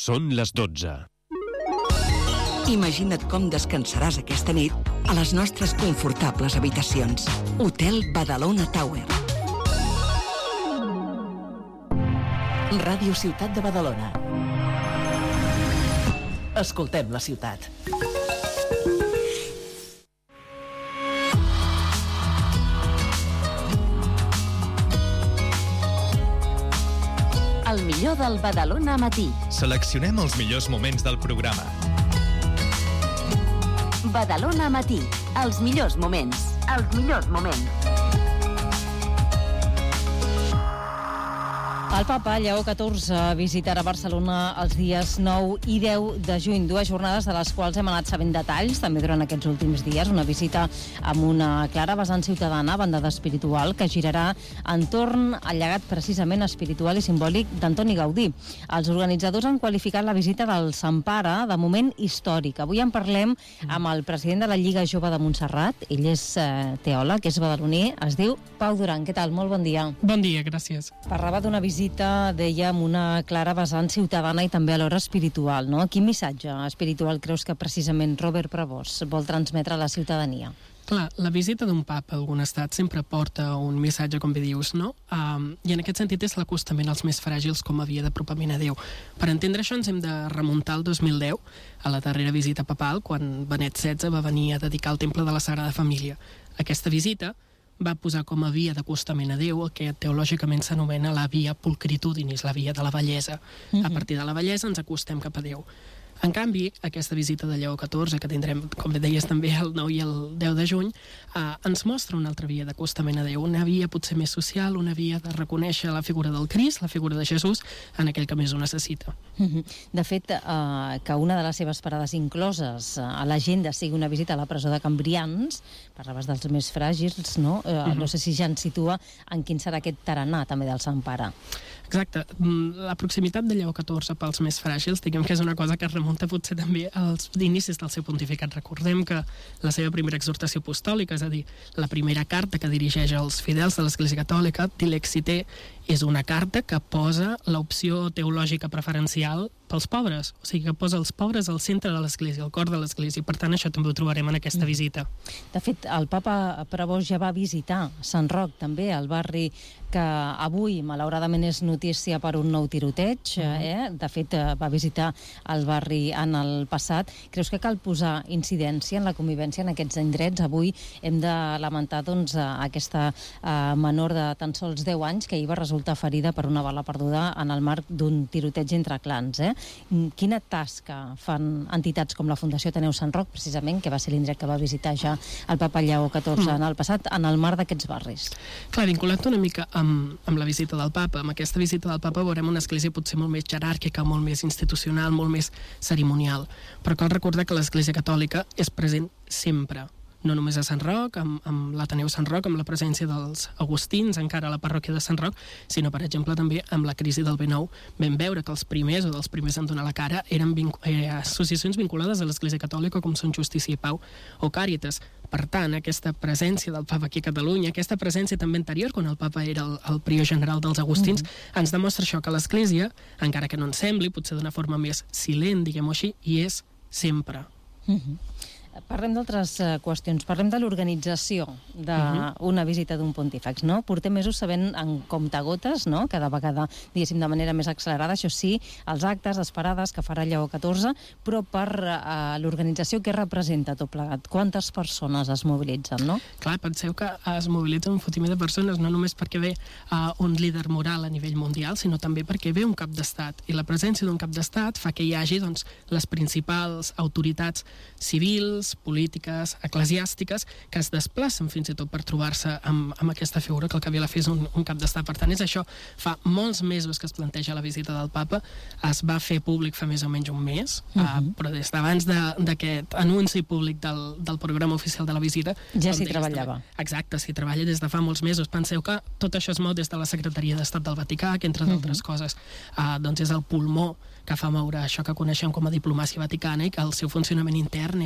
Són les 12. Imagina't com descansaràs aquesta nit a les nostres confortables habitacions. Hotel Badalona Tower. Ràdio Ciutat de Badalona. Escoltem la ciutat. El millor del Badalona Matí. Seleccionem els millors moments del programa. Badalona Matí. Els millors moments. Els millors moments. El papa Lleó XIV visitarà Barcelona els dies 9 i 10 de juny, dues jornades de les quals hem anat sabent detalls també durant aquests últims dies. Una visita amb una clara vessant ciutadana, bandada espiritual, que girarà entorn al llegat precisament espiritual i simbòlic d'Antoni Gaudí. Els organitzadors han qualificat la visita del Sant Pare de moment històric. Avui en parlem amb el president de la Lliga Jove de Montserrat. Ell és teòleg, és badaloní, es diu Pau Duran. Què tal? Molt bon dia. Bon dia, gràcies. Parlava d'una visita, deia, amb una clara vessant ciutadana i també alhora espiritual, no? Quin missatge espiritual creus que precisament Robert Prevós vol transmetre a la ciutadania? Clar, la visita d'un papa a algun estat sempre porta un missatge, com bé dius, no? I en aquest sentit és l'acostament als més fràgils com a via d'apropament a Déu. Per entendre això ens hem de remuntar al 2010, a la darrera visita papal, quan Benet XVI va venir a dedicar el Temple de la Sagrada Família. Aquesta visita va posar com a via d'acostament a Déu el que teològicament s'anomena la via pulcritudinis, la via de la bellesa. A partir de la bellesa ens acostem cap a Déu. En canvi, aquesta visita de Lleó XIV, que tindrem, com bé deies, també el 9 i el 10 de juny, ens mostra una altra via d'acostament a Déu, una via potser més social, una via de reconèixer la figura del Crist, la figura de Jesús, en aquell que més ho necessita. De fet, que una de les seves parades incloses a l'agenda sigui una visita a la presó de Cambrians, parlaves dels més fràgils, no? No sé si ja ens situa en quin serà aquest tarannà també del Sant Pare. Exacte. La proximitat de Lleó XIV pels més fràgils, diguem que és una cosa que es remunta potser també als inicis del seu pontificat. Recordem que la seva primera exhortació apostòlica, és a dir, la primera carta que dirigeix als fidels de l'Església Catòlica, Dilexite, és una carta que posa l'opció teològica preferencial pels pobres, o sigui que posa els pobres al centre de l'Església, al cor de l'Església, i per tant això també ho trobarem en aquesta visita. De fet, el papa Prevós ja va visitar Sant Roc, també, el barri que avui malauradament és notícia per un nou tiroteig. De fet, va visitar el barri en el passat. Creus que cal posar incidència en la convivència en aquests indrets? Avui hem de lamentar aquesta menor de tan sols 10 anys que ahir va resultar ferida per una bala perduda en el marc d'un tiroteig entre clans. Quina tasca fan entitats com la Fundació Ateneu Sant Roc, precisament, que va ser l'indret que va visitar ja el papa Lleó XIV en el passat, en el marc d'aquests barris? Clar, vinculat una mica amb la visita del papa, amb aquesta visita del papa veurem una església potser molt més jeràrquica, molt més institucional, molt més cerimonial, però cal recordar que l'Església Catòlica és present sempre, no només a Sant Roc, amb l'Ateneu Sant Roc, amb la presència dels agustins encara a la parròquia de Sant Roc, sinó, per exemple, també amb la crisi del B9 vam veure que els primers en donar la cara eren associacions vinculades a l'Església Catòlica com són Justícia i Pau o Càritas. Per tant, aquesta presència del papa aquí a Catalunya, aquesta presència també anterior, quan el papa era el prior general dels agustins, ens demostra això, que l'Església, encara que no ens sembli, potser d'una forma més silent, diguem-ho així, hi és sempre. Parlem d'altres qüestions. Parlem de l'organització d'una visita d'un pontífex, no? Portem mesos sabent en comptagotes, no? Cada vegada, diguéssim, de manera més accelerada, això sí, els actes, les parades que farà Lleó XIV, però per l'organització, què representa tot plegat? Quantes persones es mobilitzen, no? Clar, penseu que es mobilitzen un fotimer de persones, no només perquè ve un líder moral a nivell mundial, sinó també perquè ve un cap d'estat. I la presència d'un cap d'estat fa que hi hagi, doncs, les principals autoritats civils, polítiques, eclesiàstiques, que es desplacen fins i tot per trobar-se amb aquesta figura que al cap i a la fi és un cap d'estat. Per tant, és això. Fa molts mesos que es planteja la visita del papa, es va fer públic fa més o menys un mes, però des d'abans d'aquest anunci públic del programa oficial de la visita... Ja s'hi treballava. Exacte, s'hi treballa des de fa molts mesos. Penseu que tot això es mou des de la Secretaria d'Estat del Vaticà, que entre d'altres coses doncs és el pulmó que fa moure això que coneixem com a diplomàcia vaticana i que el seu funcionament intern és com un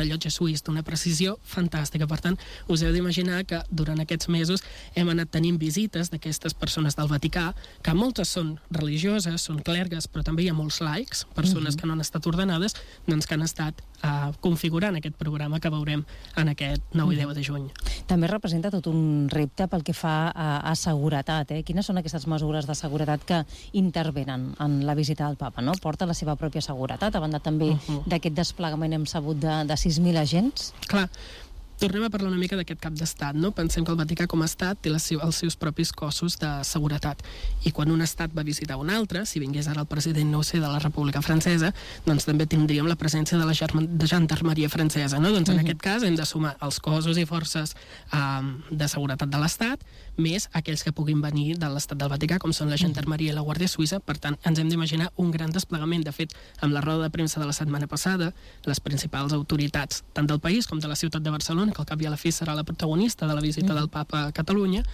rellotge suís d'una precisió fantàstica. Per tant, us heu d'imaginar que durant aquests mesos hem anat tenint visites d'aquestes persones del Vaticà, que moltes són religioses, són clergues, però també hi ha molts laics, persones que no han estat ordenades, doncs que han estat configurant aquest programa que veurem en aquest 9 i 10 de juny. També representa tot un repte pel que fa a seguretat. Quines són aquestes mesures de seguretat que intervenen en la visita del papa? No? Porta la seva pròpia seguretat, a banda també d'aquest desplegament hem sabut de 6.000 agents? Clar, tornem a parlar una mica d'aquest cap d'estat, no? Pensem que el Vaticà com a estat té els seus propis cossos de seguretat, i quan un estat va visitar un altre, si vingués ara el president, no ho sé, de la República Francesa, doncs també tindríem la presència de la gendarmeria francesa, no? Doncs en aquest cas hem de sumar els cossos i forces de seguretat de l'estat, més aquells que puguin venir de l'estat del Vaticà, com són la gendarmeria i la Guàrdia Suïssa. Per tant, ens hem d'imaginar un gran desplegament. De fet, amb la roda de premsa de la setmana passada, les principals autoritats, tant del país com de la ciutat de Barcelona, que al cap i a la fi serà la protagonista de la visita del papa a Catalunya,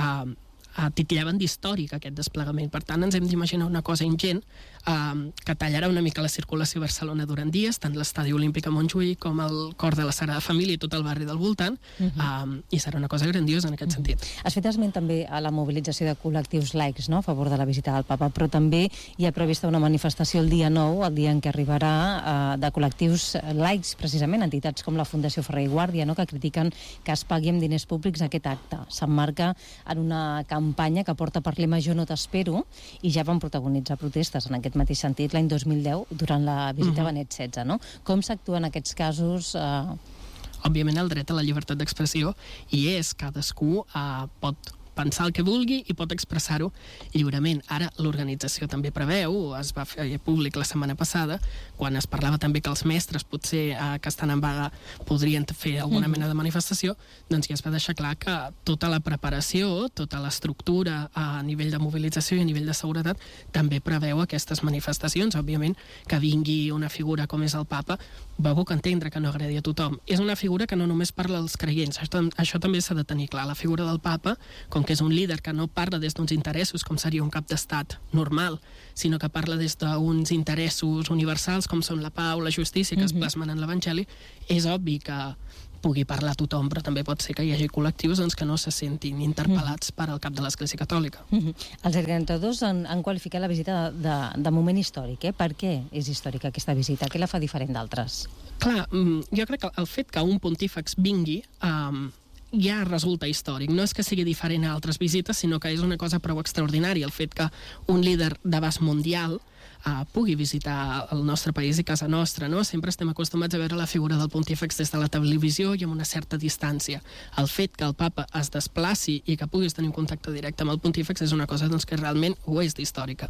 titillaven d'històric aquest desplegament. Per tant, ens hem d'imaginar una cosa ingent que tallarà una mica la circulació a Barcelona durant dies, tant l'Estadi Olímpic a Montjuïc com el Cor de la Sagrada Família i tot el barri del voltant, i serà una cosa grandiosa en aquest sentit. Has fet esment també a la mobilització de col·lectius laics, no?, a favor de la visita del papa, però també hi ha prevista una manifestació el dia 9, el dia en què arribarà, de col·lectius laics, precisament, entitats com la Fundació Ferrer i Guàrdia, no?, que critiquen que es pagui amb diners públics aquest acte. S'emmarca en una campanya que porta per lema Jo no t'espero, i ja van protagonitzar protestes en aquest mateix sentit l'any 2010 durant la visita a Benet XVI, no? Com s'actua en aquests casos? Òbviament el dret a la llibertat d'expressió hi és, cadascú pot pensar el que vulgui i pot expressar-ho lliurement. Ara l'organització també preveu, es va fer públic la setmana passada, quan es parlava també que els mestres potser que estan en vaga podrien fer alguna mena de manifestació, doncs ja es va deixar clar que tota la preparació, tota l'estructura a nivell de mobilització i a nivell de seguretat també preveu aquestes manifestacions. Òbviament que vingui una figura com és el papa, va que entendre que no agradi a tothom. És una figura que no només parla als creients, això també s'ha de tenir clar. La figura del papa, com que és un líder que no parla des d'uns interessos com seria un cap d'estat normal, sinó que parla des d'uns interessos universals com són la pau, la justícia, que es plasmen en l'Evangeli, és obvi que pugui parlar a tothom, però també pot ser que hi hagi col·lectius que no se sentin interpel·lats per al cap de l'Església Catòlica. Els organitzadors han qualificat la visita de moment històric. Per què és històrica aquesta visita? Què la fa diferent d'altres? Clar, jo crec que el fet que un pontífex vingui ja resulta històric. No és que sigui diferent a altres visites, sinó que és una cosa prou extraordinària. El fet que un líder d'abast mundial pugui visitar el nostre país i casa nostra, no? Sempre estem acostumats a veure la figura del pontífex des de la televisió i amb una certa distància. El fet que el papa es desplaci i que puguis tenir un contacte directe amb el pontífex és una cosa que realment ho és d'històrica.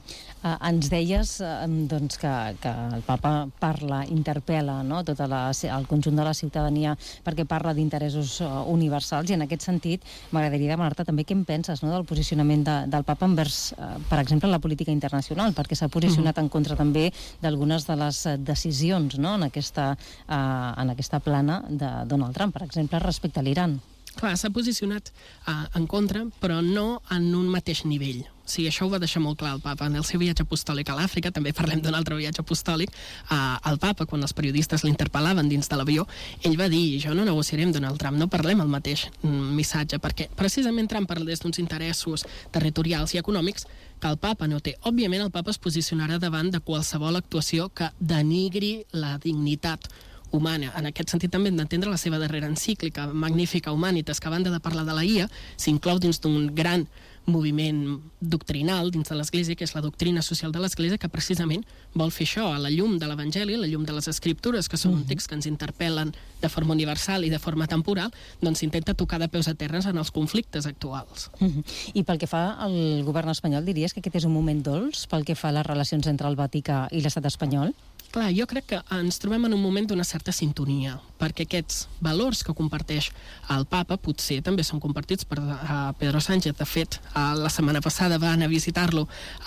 Ens deies que el papa parla, interpel·la tot el conjunt de la ciutadania perquè parla d'interessos universals, i en aquest sentit m'agradaria demanar-te també què en penses del posicionament del papa envers, per exemple, la política internacional, perquè s'ha posicionat en contra també d'algunes de les decisions en aquesta plana de Donald Trump, per exemple, respecte a l'Iran. Clar, s'ha posicionat en contra, però no en un mateix nivell. O sigui, això ho va deixar molt clar el papa en el seu viatge apostòlic a l'Àfrica. També parlem d'un altre viatge apostòlic. El papa, quan els periodistes l'interpel·laven dins de l'avió, ell va dir: jo no negociaré amb Donald Trump, no parlem el mateix missatge, perquè precisament Trump parla des d'uns interessos territorials i econòmics que el papa no té. Òbviament el papa es posicionarà davant de qualsevol actuació que denigri la dignitat humana. En aquest sentit també hem d'entendre la seva darrera encíclica, Magnificat Humanitas, que a banda de parlar de la IA, s'inclou dins d'un gran moviment doctrinal dins de l'Església, que és la doctrina social de l'Església, que precisament vol fer això, a la llum de l'Evangeli, a la llum de les Escriptures, que són un text que ens interpel·len de forma universal i de forma temporal, doncs intenta tocar de peus a terra en els conflictes actuals. I pel que fa al govern espanyol, diries que aquest és un moment dolç pel que fa a les relacions entre el Vaticà i l'estat espanyol? Clar, jo crec que ens trobem en un moment d'una certa sintonia, perquè aquests valors que comparteix el papa potser també són compartits per Pedro Sánchez. De fet, la setmana passada va anar a visitar-lo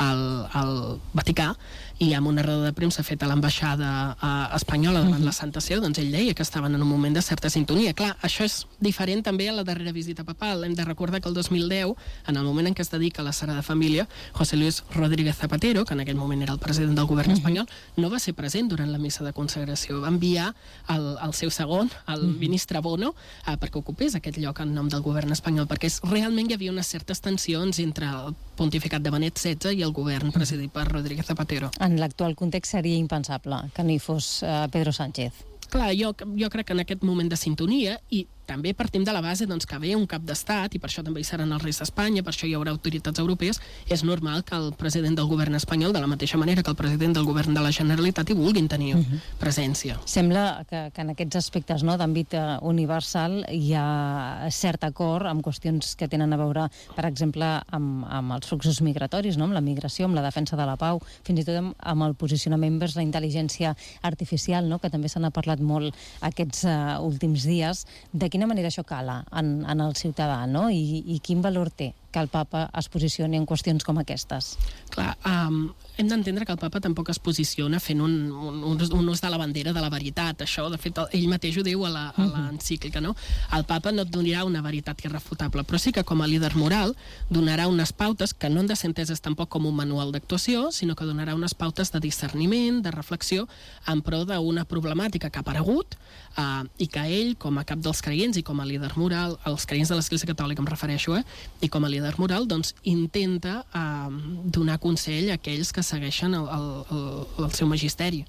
al Vaticà, i amb una roda de premsa feta a l'ambaixada espanyola davant la Santa Seu, doncs ell deia que estaven en un moment de certa sintonia. Clar, això és diferent també a la darrera visita papal. Hem de recordar que el 2010, en el moment en què es dedica a la Sagrada Família, José Luis Rodríguez Zapatero, que en aquell moment era el president del govern espanyol, no va ser president present durant la missa de consagració. Va enviar el seu segon, el ministre Bono, perquè ocupés aquest lloc en nom del govern espanyol, perquè realment hi havia unes certes tensions entre el pontificat de Benet XVI i el govern presidit per Rodríguez Zapatero. En l'actual context seria impensable que no hi fos Pedro Sánchez. Clar, jo crec que en aquest moment de sintonia, i també partim de la base que ve un cap d'estat, i per això també hi seran els reis d'Espanya, per això hi haurà autoritats europees, és normal que el president del govern espanyol, de la mateixa manera que el president del govern de la Generalitat, hi vulguin tenir presència. Sembla que en aquests aspectes d'àmbit universal hi ha cert acord amb qüestions que tenen a veure, per exemple, amb els fluxos migratoris, amb la migració, amb la defensa de la pau, fins i tot amb el posicionament vers la intel·ligència artificial, que també se n'ha parlat molt aquests últims dies. De quina manera això cala en el ciutadà, i quin valor té que el papa es posicioni en qüestions com aquestes? Clar, hem d'entendre que el papa tampoc es posiciona fent un ús de la bandera de la veritat. Això, de fet, ell mateix ho diu a l'encíclica, no? El papa no et donarà una veritat irrefutable, però sí que com a líder moral donarà unes pautes que no han de ser enteses tampoc com un manual d'actuació, sinó que donarà unes pautes de discerniment, de reflexió, en pro d'una problemàtica que ha aparegut i que ell, com a cap dels creients i com a líder moral, els creients de l'Església Catòlica em refereixo, i com a líder moral, doncs intenta donar consell a aquells que segueixen el seu magisteri.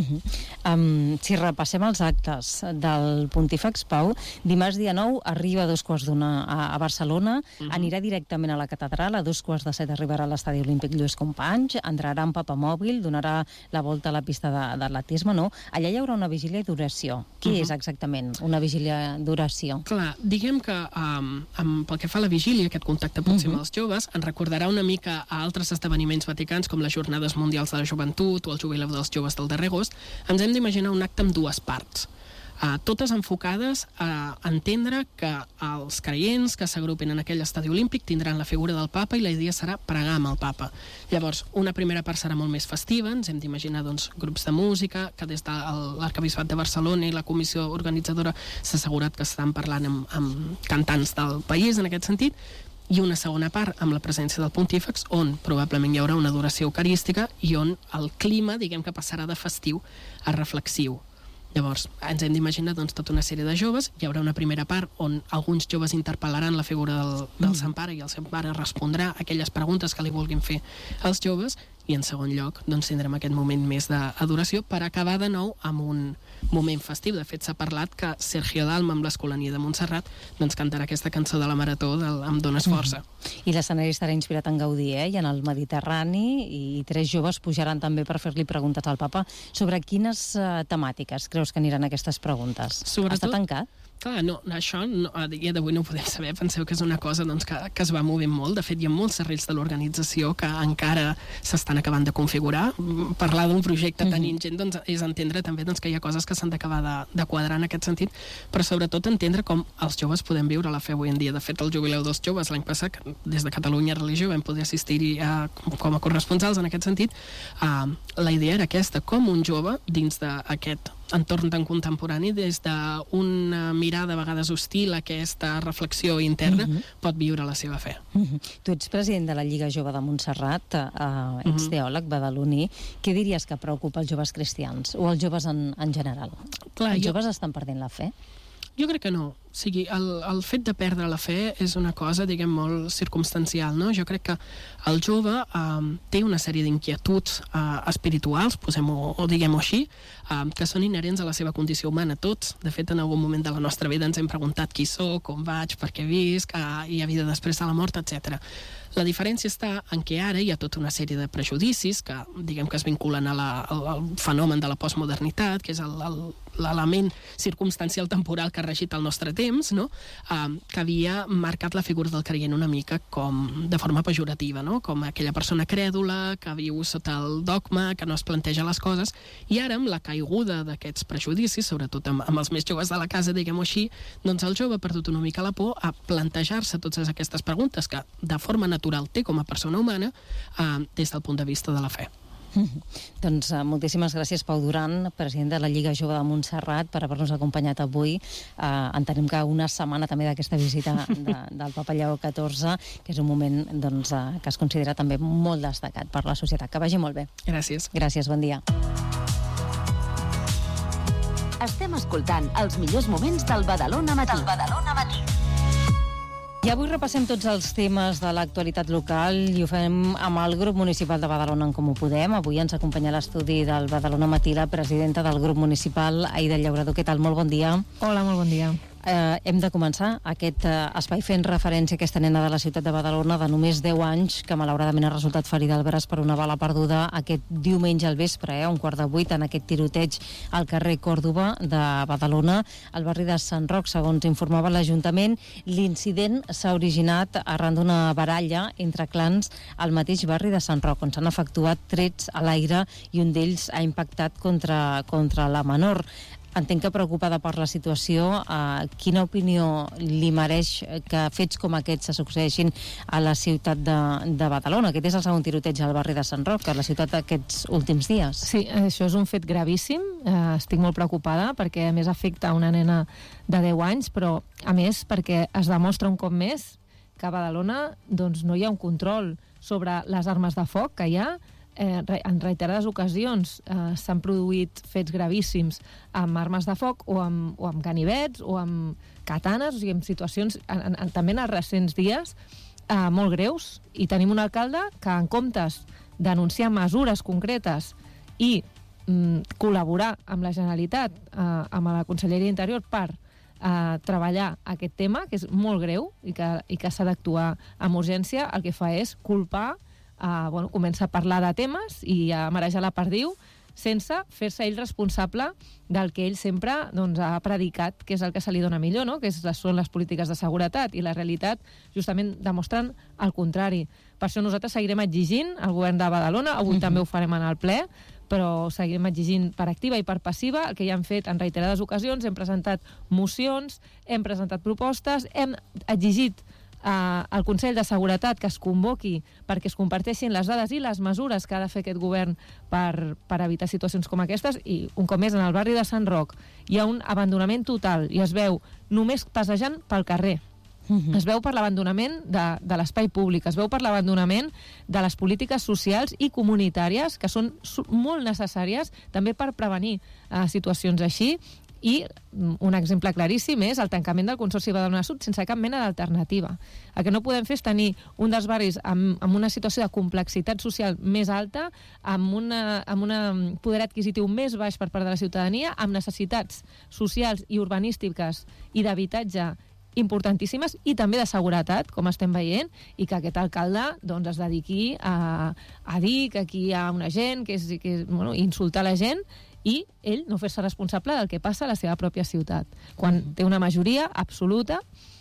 Si repassem els actes del Pontífex Pau, dimarts dia 9 arriba a 2:15 a Barcelona, anirà directament a la catedral, a 2:15 arribarà a l'estadi olímpic Lluís Companys, entrarà en papamòbil, donarà la volta a la pista d'atletisme, Allà hi haurà una vigília d'oració. Què és exactament una vigília d'oració? Clar, diguem que pel que fa a la vigília, aquest contacte potser amb els joves, ens recordarà una mica a altres esdeveniments vaticans com les Jornades Mundials de la Joventut o el Jubileu dels Joves del darrer agost. Ens hem d'imaginar un acte amb dues parts, totes enfocades a entendre que els creients que s'agrupen en aquell estadi olímpic tindran la figura del papa i la idea serà pregar amb el papa. Llavors, una primera part serà molt més festiva, ens hem d'imaginar grups de música, que des de l'Arquebisbat de Barcelona i la comissió organitzadora s'ha assegurat que estan parlant amb cantants del país en aquest sentit, i una segona part amb la presència del Pontífex, on probablement hi haurà una adoració eucarística i on el clima, diguem que passarà de festiu a reflexiu. Llavors, ens hem d'imaginar tota una sèrie de joves, hi haurà una primera part on alguns joves interpel·laran la figura del Sant Pare i el Sant Pare respondrà a aquelles preguntes que li vulguin fer als joves, i en segon lloc tindrem aquest moment més d'adoració per acabar de nou amb un moment festiu. De fet, s'ha parlat que Sergio Dalma, amb l'Escolania de Montserrat, cantarà aquesta cançó de la Marató Em dones força. I l'escenari estarà inspirat en Gaudí, i en el Mediterrani, i 3 joves pujaran també per fer-li preguntes al papa. Sobre quines temàtiques creus que aniran aquestes preguntes? Està tancat? Clar, això a dia d'avui no ho podem saber. Penseu que és una cosa que es va movent molt. De fet, hi ha molts serrells de l'organització que encara s'estan acabant de configurar. Parlar d'un projecte tan ingent és entendre també que hi ha coses que s'han d'acabar de quadrar en aquest sentit, però sobretot entendre com els joves podem viure la fe avui en dia. De fet, el Jubileu dels Joves l'any passat, des de Catalunya Religió, vam poder assistir-hi com a corresponsals en aquest sentit. La idea era aquesta, com un jove dins d'aquest entorn tan contemporani, des d'una mirada a vegades hostil a aquesta reflexió interna, pot viure la seva fe. Tu ets president de la Lliga Jove de Montserrat, ets teòleg badaloní. Què diries que preocupa els joves cristians o els joves en general? Els joves estan perdent la fe? Jo crec que no. O sigui, el fet de perdre la fe és una cosa, diguem, molt circumstancial, no? Jo crec que el jove té una sèrie d'inquietuds espirituals, posem-ho, diguem-ho així, que són inherents a la seva condició humana. Tots, de fet, en algun moment de la nostra vida ens hem preguntat qui soc, on vaig, per què visc, hi ha vida després de la mort, etc. La diferència està en què ara hi ha tota una sèrie de prejudicis que, diguem, que es vinculen al fenomen de la postmodernitat, que és l'element circumstancial temporal que ha regit el nostre temps, no? Que havia marcat la figura del creient una mica com de forma pejorativa, no? Com aquella persona crèdula que viu sota el dogma, que no es planteja les coses, i ara amb la caiguda d'aquests prejudicis, sobretot amb els més joves de la casa, diguem-ho així, doncs el jove ha perdut una mica la por a plantejar-se totes aquestes preguntes que de forma natural té com a persona humana des del punt de vista de la fe. Doncs moltíssimes gràcies, Pau Duran, president de la Lliga Jove de Montserrat, per haver-nos acompanyat avui. Entenem que una setmana també d'aquesta visita del Papa Lleó XIV, que és un moment que es considera també molt destacat per la societat. Que vagi molt bé. Gràcies. Gràcies, bon dia. Estem escoltant els millors moments del Badalona Matí. I avui repassem tots els temes de l'actualitat local i ho fem amb el grup municipal de Badalona en Comú Podem. Avui ens acompanya a l'estudi del Badalona Matí la presidenta del grup municipal, Aida Llaurador. Què tal? Molt bon dia. Hola, molt bon dia. Hem de començar aquest espai fent referència a aquesta nena de la ciutat de Badalona de només 10 anys, que malauradament ha resultat ferida al braç per una bala perduda aquest diumenge al vespre, a 7:15, en aquest tiroteig al carrer Còrdova de Badalona, al barri de Sant Roc, segons informava l'Ajuntament. L'incident s'ha originat arran d'una baralla entre clans al mateix barri de Sant Roc, on s'han efectuat trets a l'aire i un d'ells ha impactat contra la menor. Entenc que preocupada per la situació, quina opinió li mereix que fets com aquests se succeeixin a la ciutat de Badalona? Aquest és el segon tiroteig al barri de Sant Roc, a la ciutat aquests últims dies. Sí, això és un fet gravíssim. Estic molt preocupada perquè a més afecta una nena de 10 anys, però a més perquè es demostra un cop més que a Badalona doncs, no hi ha un control sobre les armes de foc que hi ha. En reiterades ocasions s'han produït fets gravíssims amb armes de foc o amb ganivets o amb katanes, o sigui, en situacions també en els recents dies molt greus, i tenim un alcalde que en comptes d'anunciar mesures concretes i col·laborar amb la Generalitat, amb la Conselleria d'Interior per treballar aquest tema, que és molt greu i que s'ha d'actuar amb urgència, el que fa és culpar, comença a parlar de temes i a marejar la perdiu sense fer-se ell responsable del que ell sempre ha predicat, que és el que se li dona millor, no? Que són les polítiques de seguretat, i la realitat justament demostren el contrari. Per això nosaltres seguirem exigint al govern de Badalona, avui també ho farem en el ple, però seguirem exigint per activa i per passiva el que ja hem fet en reiterades ocasions. Hem presentat mocions, hem presentat propostes, hem exigit al Consell de Seguretat que es convoqui perquè es comparteixin les dades i les mesures que ha de fer aquest govern per evitar situacions com aquestes. I un cop més, en el barri de Sant Roc hi ha un abandonament total i es veu només passejant pel carrer. Es veu per l'abandonament de l'espai públic, es veu per l'abandonament de les polítiques socials i comunitàries que són molt necessàries també per prevenir situacions així. I un exemple claríssim és el tancament del Consorci Badalona Sud sense cap mena d'alternativa. El que no podem fer és tenir un dels barris amb una situació de complexitat social més alta, amb un poder adquisitiu més baix per part de la ciutadania, amb necessitats socials i urbanístiques i d'habitatge importantíssimes i també de seguretat, com estem veient, i que aquest alcalde es dediqui a dir que aquí hi ha una gent, que insultar la gent, i ell no fer-se responsable del que passa a la seva pròpia ciutat, quan té una majoria absoluta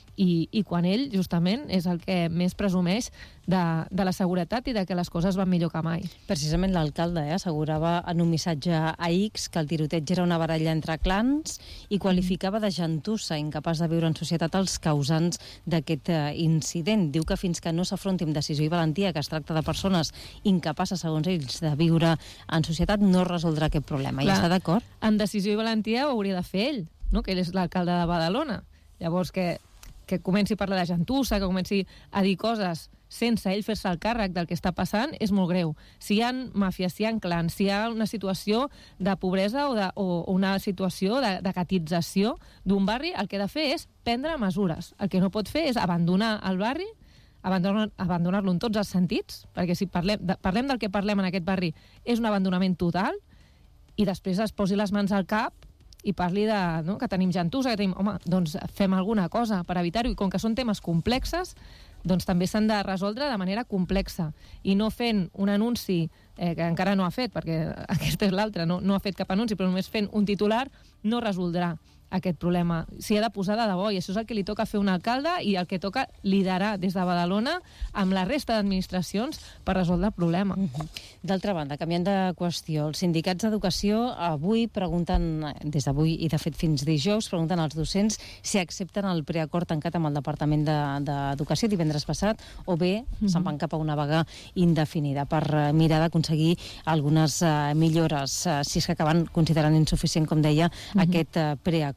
i quan ell justament és el que més presumeix de la seguretat i de que les coses van millor que mai. Precisament l'alcalde assegurava en un missatge a X que el tiroteig era una baralla entre clans i qualificava de gentussa, incapaç de viure en societat, els causants d'aquest incident. Diu que fins que no s'afronti amb decisió i valentia que es tracta de persones incapaces, segons ells, de viure en societat, no resoldrà aquest problema. Clar, i està d'acord? Amb decisió i valentia ho hauria de fer ell, no? Que ell és l'alcalde de Badalona. Llavors que comenci a parlar de gentussa, que comenci a dir coses sense ell fer-se el càrrec del que està passant, és molt greu. Si hi ha màfies, si hi ha clans, si hi ha una situació de pobresa o una situació de catització d'un barri, el que ha de fer és prendre mesures. El que no pot fer és abandonar el barri, abandonar-lo en tots els sentits, perquè si parlem del que parlem en aquest barri, és un abandonament total, i després es posi les mans al cap i parli que tenim gentussa, que tenim... Home, doncs fem alguna cosa per evitar-ho, i com que són temes complexes, doncs també s'han de resoldre de manera complexa, i no fent un anunci que encara no ha fet, perquè aquesta és l'altra, no ha fet cap anunci, però només fent un titular no resoldrà aquest problema. S'hi ha de posar de debò, i això és el que li toca fer un alcalde i el que toca liderar des de Badalona amb la resta d'administracions per resoldre el problema. D'altra banda, canviant de qüestió, els sindicats d'educació avui pregunten, des d'avui i de fet fins dijous, pregunten als docents si accepten el preacord tancat amb el Departament d'Educació divendres passat, o bé se'n van cap a una vaga indefinida per mirar d'aconseguir algunes millores, si és que acaben considerant insuficient, com deia, aquest preacord.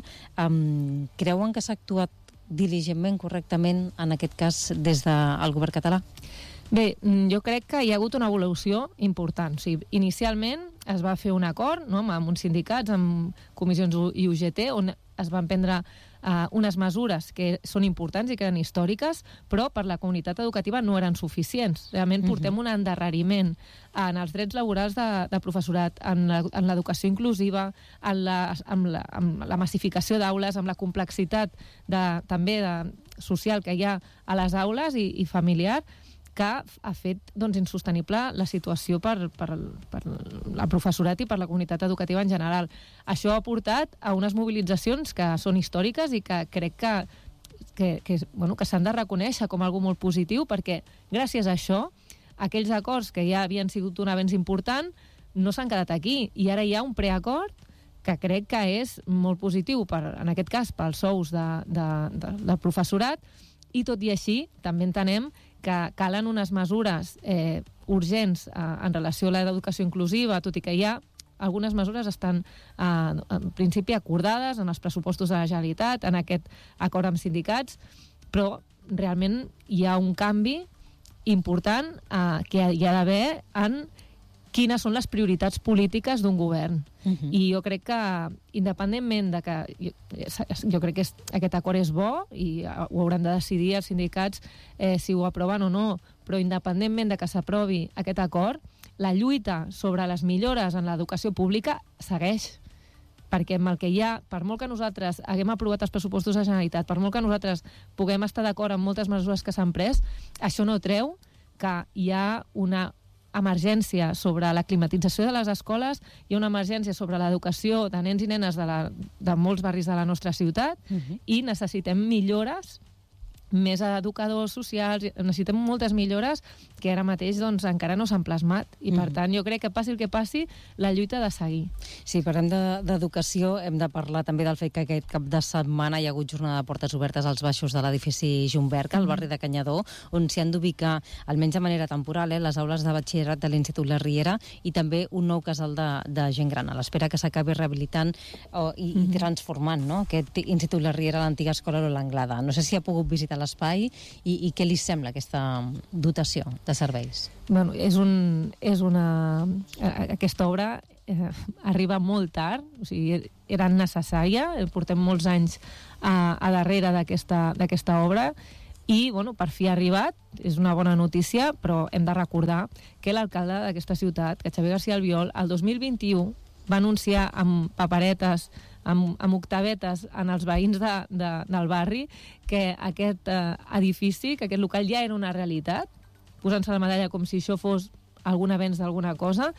Creuen que s'ha actuat diligentment, correctament, en aquest cas, des del govern català? Bé, jo crec que hi ha hagut una evolució important. O sigui, inicialment es va fer un acord, no?, amb uns sindicats, amb comissions i UGT, on es van prendre unes mesures que són importants i que eren històriques, però per la comunitat educativa no eren suficients. Realment portem un endarreriment en els drets laborals de professorat, en l'educació inclusiva, en la massificació d'aules, amb la complexitat també social que hi ha a les aules i familiar, que ha fet insostenible la situació per el professorat i per la comunitat educativa en general. Això ha portat a unes mobilitzacions que són històriques i que crec que s'han de reconèixer com algo molt positiu, perquè gràcies a això aquells acords que ja havien sigut un avenç important no s'han quedat aquí, i ara hi ha un preacord que crec que és molt positiu, en aquest cas pels sous del professorat, i tot i així també entenem que calen unes mesures urgents en relació a l'educació inclusiva, tot i que ja algunes mesures estan en principi acordades en els pressupostos de la Generalitat, en aquest acord amb sindicats, però realment hi ha un canvi important que hi ha d'haver en quines són les prioritats polítiques d'un govern. I jo crec que, independentment de que... Jo crec que aquest acord és bo i ho hauran de decidir els sindicats si ho aproven o no, però independentment de que s'aprovi aquest acord, la lluita sobre les millores en l'educació pública segueix. Perquè amb el que hi ha, per molt que nosaltres haguem aprovat els pressupostos de la Generalitat, per molt que nosaltres puguem estar d'acord amb moltes mesures que s'han pres, això no treu que hi ha una emergència sobre la climatització de les escoles, hi ha una emergència sobre l'educació de nens i nenes de molts barris de la nostra ciutat, i necessitem millores, més educadors socials, necessitem moltes millores que ara mateix encara no s'han plasmat, i per tant jo crec que passi el que passi, la lluita ha de seguir. Sí, parlem d'educació, hem de parlar també del fet que aquest cap de setmana hi ha hagut jornada de portes obertes als baixos de l'edifici Jumberca, al barri de Canyadó, on s'hi han d'ubicar, almenys de manera temporal, les aules de batxillerat de l'Institut La Riera i també un nou casal de gent gran, a l'espera que s'acabi rehabilitant i transformant, no?, aquest Institut La Riera, l'antiga escola Lola Anglada. No sé si ha pogut visitar l'espai i què li sembla aquesta dotació de serveis. Bueno, aquesta obra arriba molt tard, o sigui, era necessària, portem molts anys a darrere d'aquesta obra, i per fi ha arribat, és una bona notícia, però hem de recordar que l'alcalde d'aquesta ciutat, que Xavier García Albiol, el 2021 va anunciar amb paperetes, amb octavetes en els veïns del barri que aquest edifici, que aquest local ja era una realitat, posant-se la medalla com si això fos algun avenç d'alguna cosa,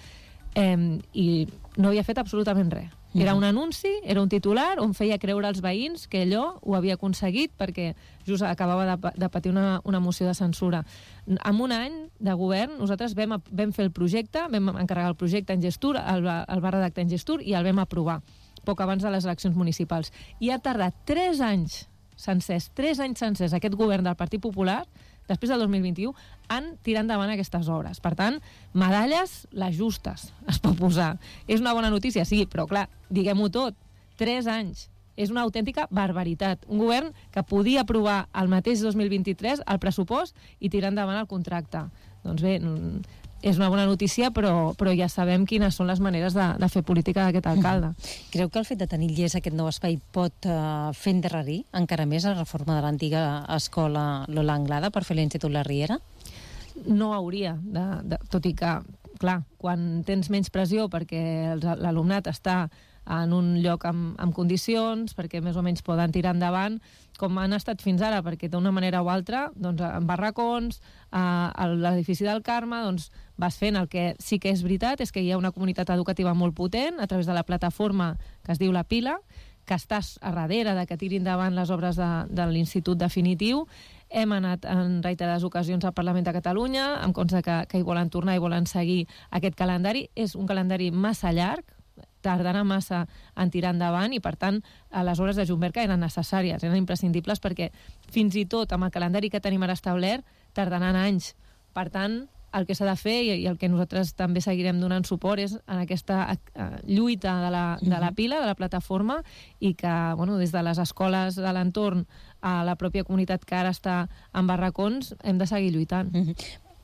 i no havia fet absolutament res. Era un anunci, era un titular on feia creure als veïns que allò ho havia aconseguit perquè just acabava de patir una moció de censura. En un any de govern nosaltres vam fer el projecte, vam encarregar el projecte en Gestur, el va redactar en Gestur i el vam aprovar poc abans de les eleccions municipals. I ha tardat 3 anys sencers aquest govern del Partit Popular, després del 2021, han tirat endavant aquestes obres. Per tant, medalles les justes es pot posar. És una bona notícia, sí, però clar, diguem-ho tot, 3 anys. És una autèntica barbaritat. Un govern que podia aprovar el mateix 2023 el pressupost i tirar endavant el contracte. Doncs bé, és una bona notícia, però ja sabem quines són les maneres de fer política d'aquest alcalde. Creu que el fet de tenir llest aquest nou espai pot fer endarrerir encara més la reforma de l'antiga escola Lola Anglada per fer l'Institut La Riera? No hauria, tot i que, clar, quan tens menys pressió perquè l'alumnat està en un lloc amb condicions, perquè més o menys poden tirar endavant, com han estat fins ara, perquè d'una manera o altra, en barracons, a l'edifici del Carme, vas fent el que sí que és veritat, és que hi ha una comunitat educativa molt potent, a través de la plataforma que es diu La Pila, que estàs a darrere de que tirin endavant les obres de l'Institut definitiu. Hem anat en reiterades ocasions al Parlament de Catalunya, em consta que hi volen tornar i volen seguir aquest calendari. És un calendari massa llarg, tardarà massa en tirar endavant, i per tant les obres de Jumberca eren necessàries, eren imprescindibles, perquè fins i tot amb el calendari que tenim ara establert tardaran anys. Per tant, el que s'ha de fer, i el que nosaltres també seguirem donant suport, és en aquesta lluita de la Pila, de la plataforma, i que des de les escoles de l'entorn a la pròpia comunitat que ara està en barracons hem de seguir lluitant.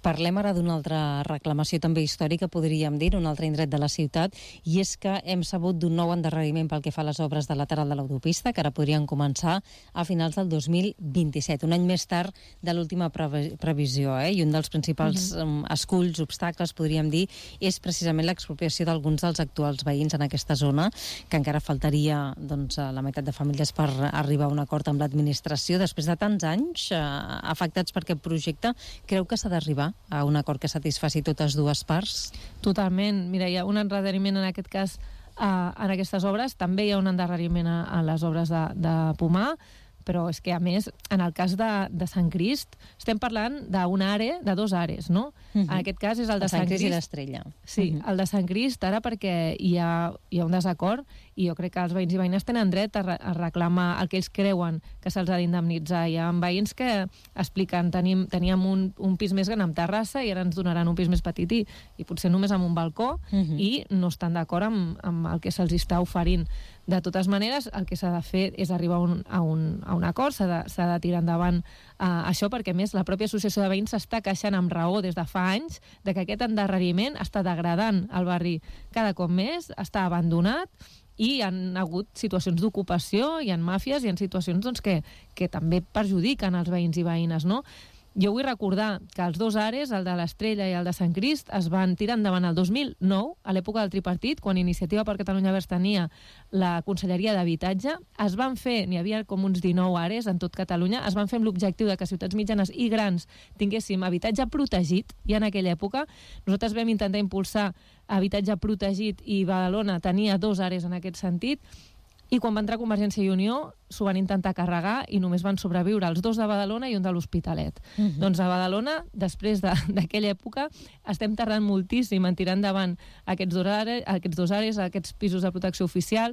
Parlem ara d'una altra reclamació també històrica, podríem dir, un altre indret de la ciutat, i és que hem sabut d'un nou endarreriment pel que fa a les obres de lateral de l'autopista, que ara podrien començar a finals del 2027, un any més tard de l'última previsió, i un dels principals esculls, obstacles, podríem dir, és precisament l'expropiació d'alguns dels actuals veïns en aquesta zona, que encara faltaria la meitat de famílies per arribar a un acord amb l'administració. Després de tants anys afectats per aquest projecte, creu que s'ha d'arribar a un acord que satisfaci totes dues parts? Totalment. Mira, hi ha un endarreriment en aquest cas en aquestes obres. També hi ha un endarreriment a les obres de Pomar, però és que, a més, en el cas de Sant Crist, estem parlant d'una àrea, de dos àrees, no? En aquest cas és el de Sant Crist i l'Estrella. Sí, el de Sant Crist, ara perquè hi ha un desacord, i jo crec que els veïns i veïnes tenen dret a reclamar el que ells creuen que se'ls ha d'indemnitzar. Hi ha veïns que expliquen, teníem un pis més gran amb terrassa i ara ens donaran un pis més petit i potser només amb un balcó, i no estan d'acord amb el que se'ls està oferint. De totes maneres, el que s'ha de fer és arribar a un acord, s'ha de tirar endavant això, perquè, a més, la pròpia associació de veïns s'està queixant amb raó des de fa anys de que aquest endarreriment està degradant el barri cada cop més, està abandonat, i hi ha hagut situacions d'ocupació, hi ha màfies, hi ha situacions que també perjudiquen els veïns i veïnes, no? Jo vull recordar que els dos àrees, el de l'Estrella i el de Sant Crist, es van tirar endavant el 2009, a l'època del tripartit, quan Iniciativa per Catalunya Verds tenia la Conselleria d'Habitatge. Es van fer, n'hi havia com uns 19 àrees en tot Catalunya, es van fer amb l'objectiu de que ciutats mitjanes i grans tinguéssim habitatge protegit, i en aquella època nosaltres vam intentar impulsar habitatge protegit, i Badalona tenia dos àrees en aquest sentit, i quan va entrar Convergència i Unió s'ho van intentar carregar i només van sobreviure els dos de Badalona i un de l'Hospitalet. Doncs a Badalona, després d'aquella època, estem tardant moltíssim en tirar endavant aquests dos àrees, aquests pisos de protecció oficial.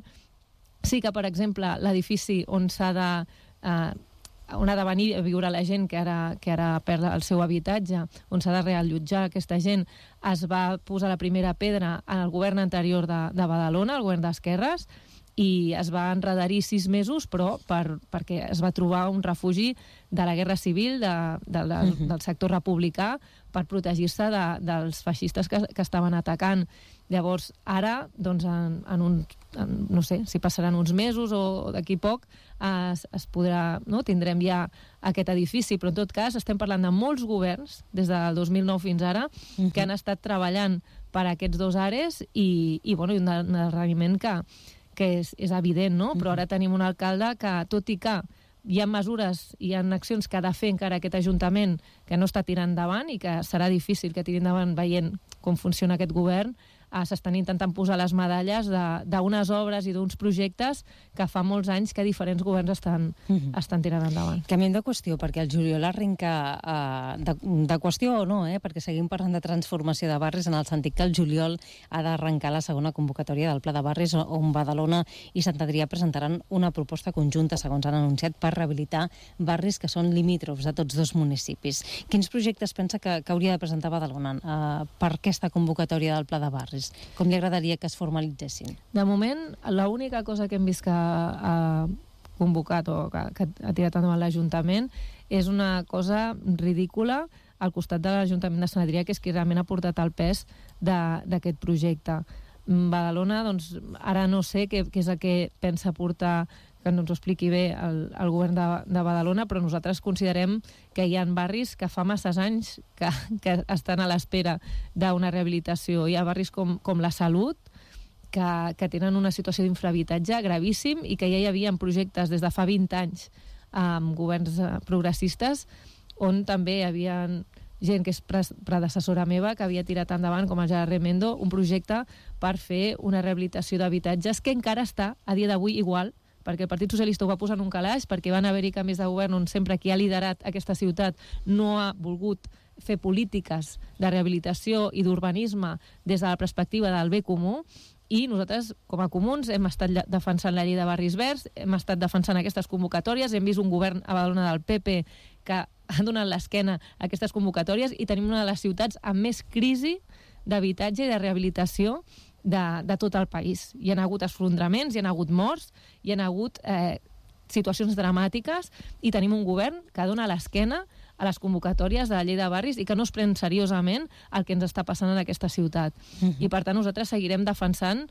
Sí que, per exemple, l'edifici on ha de venir a viure la gent que ara perd el seu habitatge, on s'ha de reallotjar aquesta gent, es va posar la primera pedra en el govern anterior de Badalona, el govern d'Esquerres, i es va enredarir 6 mesos, però perquè es va trobar un refugi de la guerra civil del sector republicà per protegir-se dels feixistes que estaven atacant. Llavors, ara, doncs, no sé si passaran uns mesos o d'aquí poc, es podrà, no? Tindrem ja aquest edifici, però en tot cas estem parlant de molts governs, des del 2009 fins ara, que han estat treballant per aquests dos àrees i un endarreriment que és evident, no? Però ara tenim un alcalde que, tot i que hi ha mesures, hi ha accions que ha de fer encara aquest Ajuntament que no està tirant endavant i que serà difícil que tiri endavant veient com funciona aquest govern, s'estan intentant posar les medalles d'unes obres i d'uns projectes que fa molts anys que diferents governs estan tirant endavant. Canviem de qüestió, perquè el juliol arrenca de qüestió o no, perquè seguim parlant de transformació de barris, en el sentit que el juliol ha d'arrencar la segona convocatòria del Pla de Barris, on Badalona i Sant Adrià presentaran una proposta conjunta, segons han anunciat, per rehabilitar barris que són limítrofs de tots dos municipis. Quins projectes pensa que hauria de presentar Badalona per aquesta convocatòria del Pla de Barris? Com li agradaria que es formalitzessin? De moment, l'única cosa que hem vist que ha convocat o que ha tirat endavant l'Ajuntament és una cosa ridícula al costat de l'Ajuntament de Sant Adrià, que és qui realment ha portat el pes d'aquest projecte. Badalona, doncs, ara no sé què és el que pensa portar, que ens ho expliqui bé el govern de Badalona, però nosaltres considerem que hi ha barris que fa masses anys que estan a l'espera d'una rehabilitació. Hi ha barris com la Salut, que tenen una situació d'infrahabitatge gravíssim i que ja hi havia projectes des de fa 20 anys amb governs progressistes, on també hi havia gent que és predecessora meva que havia tirat endavant, com el Gerard Remendo, un projecte per fer una rehabilitació d'habitatges que encara està a dia d'avui igual, perquè el Partit Socialista ho va posar en un calaix, perquè van haver-hi canvis de govern on sempre qui ha liderat aquesta ciutat no ha volgut fer polítiques de rehabilitació i d'urbanisme des de la perspectiva del bé comú, i nosaltres, com a comuns, hem estat defensant la llei de barris verds, hem estat defensant aquestes convocatòries, hem vist un govern a Badalona del PP que ha donat l'esquena a aquestes convocatòries i tenim una de les ciutats amb més crisi d'habitatge i de rehabilitació de tot el país. Hi ha hagut esfondraments, hi ha hagut morts, hi ha hagut situacions dramàtiques i tenim un govern que dona l'esquena a les convocatòries de la llei de barris i que no es pren seriosament el que ens està passant en aquesta ciutat. I per tant nosaltres seguirem defensant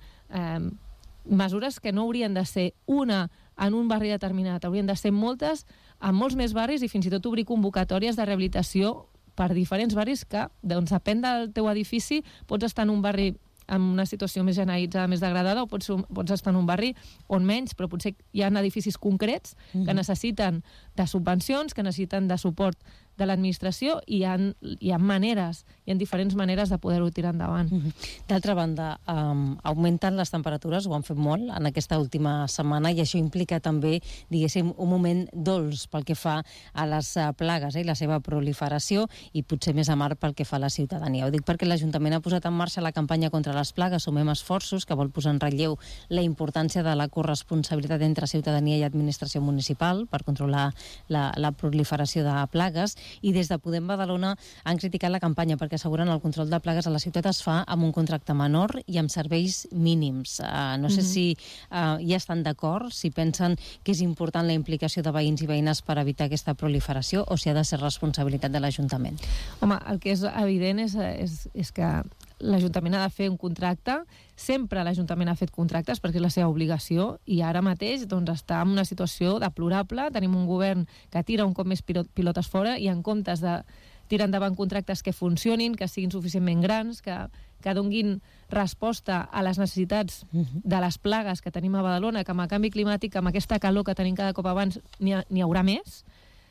mesures que no haurien de ser una en un barri determinat, haurien de ser moltes en molts més barris i fins i tot obrir convocatòries de rehabilitació per diferents barris que, doncs, depèn del teu edifici, pots estar en un barri amb una situació més generalitzada, més degradada, o pots estar en un barri on menys, però potser hi ha edificis concrets que necessiten de subvencions, que necessiten de suport de l'administració i hi ha maneres, hi ha diferents maneres de poder-ho tirar endavant. D'altra banda, augmenten les temperatures, ho han fet molt en aquesta última setmana, i això implica també, diguéssim, un moment dolç pel que fa a les plagues i la seva proliferació, i potser més amar pel que fa a la ciutadania. Ho dic perquè l'Ajuntament ha posat en marxa la campanya contra les plagues Sumem Esforços, que vol posar en relleu la importància de la corresponsabilitat entre ciutadania i administració municipal per controlar la proliferació de plagues, i des de Podem Badalona han criticat la campanya perquè asseguren el control de plagues a la ciutat es fa amb un contracte menor i amb serveis mínims. No sé si hi estan d'acord, si pensen que és important la implicació de veïns i veïnes per evitar aquesta proliferació o si ha de ser responsabilitat de l'Ajuntament. Home, el que és evident és que l'Ajuntament ha de fer un contracte. Sempre l'Ajuntament ha fet contractes perquè és la seva obligació i ara mateix doncs, està en una situació deplorable. Tenim un govern que tira un cop més pilotes fora i en comptes de tirar endavant contractes que funcionin, que siguin suficientment grans, que donguin resposta a les necessitats de les plagues que tenim a Badalona, que amb el canvi climàtic, amb aquesta calor que tenim cada cop abans, n'hi haurà més.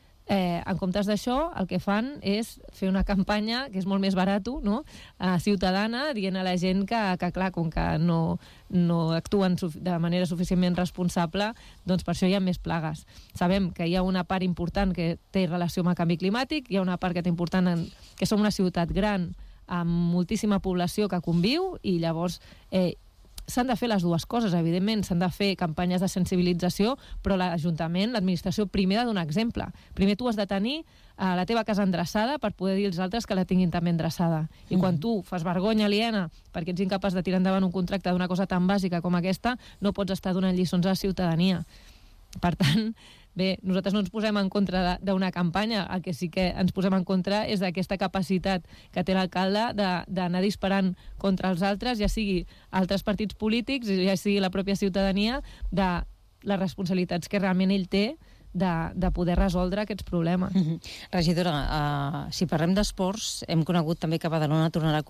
En comptes d'això, el que fan és fer una campanya que és molt més barato, no? Ciutadana, dient a la gent que clar, com que no actuen de manera suficientment responsable, doncs per això hi ha més plagues. Sabem que hi ha una part important que té relació amb el canvi climàtic, hi ha una part que té important que som una ciutat gran amb moltíssima població que conviu i llavors s'han de fer les dues coses, evidentment, s'han de fer campanyes de sensibilització, però l'Ajuntament, l'administració, primer ha de donar exemple. Primer tu has de tenir la teva casa endreçada per poder dir als altres que la tinguin també endreçada. I quan tu fas vergonya aliena perquè ets incapaç de tirar endavant un contracte d'una cosa tan bàsica com aquesta, no pots estar donant lliçons a la ciutadania. Per tant, bé, nosaltres no ens posem en contra d'una campanya, el que sí que ens posem en contra és d'aquesta capacitat que té l'alcalde d'anar disparant contra els altres, ja sigui altres partits polítics, ja sigui la pròpia ciutadania, de les responsabilitats que realment ell té de poder resoldre aquests problemes. Regidora, si parlem d'esports, hem conegut també que Badalona tornarà a